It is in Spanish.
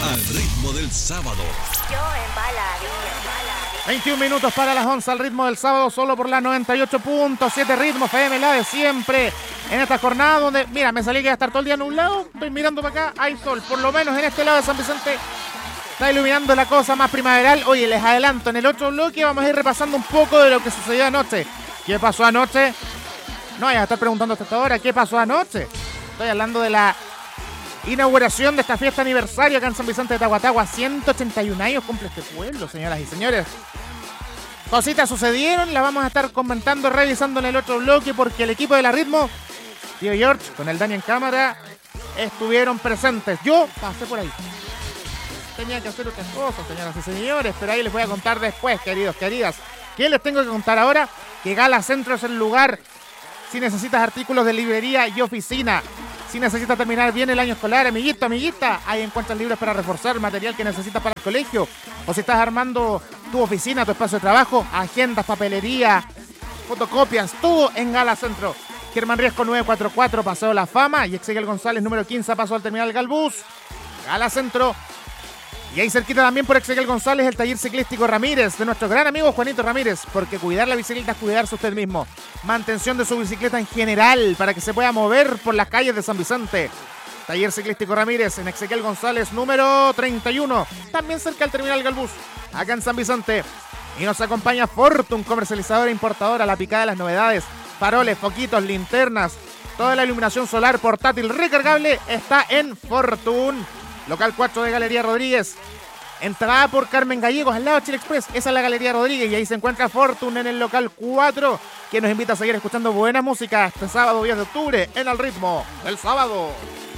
Al ritmo del sábado. Yo embaladilla. 21 minutos para las 11 al ritmo del sábado, solo por la 98.7 Ritmo FM, la de siempre. En esta jornada donde, mira, me salí que iba a estar todo el día nublado. Estoy mirando para acá, hay sol. Por lo menos en este lado de San Vicente está iluminando la cosa más primaveral. Oye, les adelanto, en el otro bloque vamos a ir repasando un poco de lo que sucedió anoche. ¿Qué pasó anoche? No vayas a estar preguntando hasta ahora, ¿qué pasó anoche? Estoy hablando de la inauguración de esta fiesta aniversario acá en San Vicente de Tahuatahua. 181 años cumple este pueblo, señoras y señores. Cositas sucedieron, las vamos a estar comentando, revisando en el otro bloque, porque el equipo de la Ritmo, Tío George, con el Dani en cámara, estuvieron presentes. Yo pasé por ahí. Tenía que hacer otras cosas, señoras y señores, pero ahí les voy a contar después, queridos, queridas. ¿Qué les tengo que contar ahora? Que Gala Centro es el lugar si necesitas artículos de librería y oficina. Si necesitas terminar bien el año escolar, amiguito, amiguita, ahí encuentras libros para reforzar el material que necesitas para el colegio. O si estás armando tu oficina, tu espacio de trabajo, agendas, papelería, fotocopias, todo en Gala Centro. Germán Riesco 944, Paseo La Fama, y Ezequiel González número 15, paso al terminal Galbús. Gala Centro. Y ahí cerquita también por Ezequiel González, el taller ciclístico Ramírez, de nuestro gran amigo Juanito Ramírez, porque cuidar la bicicleta es cuidarse usted mismo. Mantención de su bicicleta en general, para que se pueda mover por las calles de San Vicente. Taller ciclístico Ramírez, en Ezequiel González, número 31, también cerca del terminal Galbús, acá en San Vicente. Y nos acompaña Fortune, comercializadora e importadora, la picada de las novedades, faroles, foquitos, linternas, toda la iluminación solar portátil recargable está en Fortune. Local 4 de Galería Rodríguez. Entrada por Carmen Gallegos, al lado de Chile Express. Esa es la Galería Rodríguez y ahí se encuentra Fortune en el local 4, que nos invita a seguir escuchando buena música este sábado 10 de octubre en el ritmo del sábado.